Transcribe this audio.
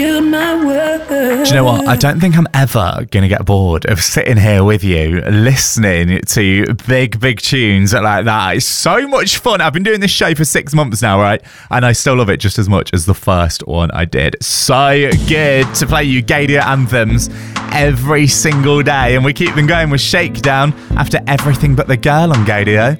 Do you know what? I don't think I'm ever going to get bored of sitting here with you, listening to big tunes like that. It's so much fun. I've been doing this show for 6 months now, right? And I still love it just as much as the first one I did. So good to play you Gaydio anthems every single day. And we keep them going with Shakedown after Everything But The Girl on Gaydio.